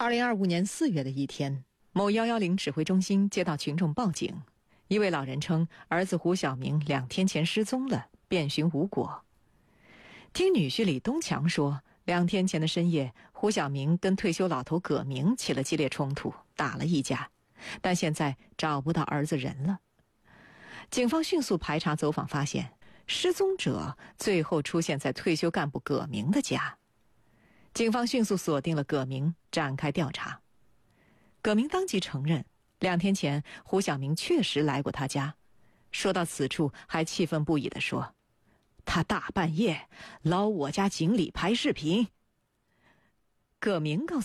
2025年4月的一天，某110指挥中心接到群众报警，一位老人称儿子胡晓明2天前失踪了，遍寻无果。听女婿李东强说，2天前的深夜，胡晓明跟退休老头葛明起了激烈冲突，打了一架，但现在找不到儿子人了。警方迅速排查走访，发现失踪者最后出现在退休干部葛明的家。警方迅速锁定了葛明，展开调查。葛明当即承认，2天前胡晓明确实来过他家。说到此处，还气愤不已地说：“他大半夜捞我家经理拍视频。”葛明告诉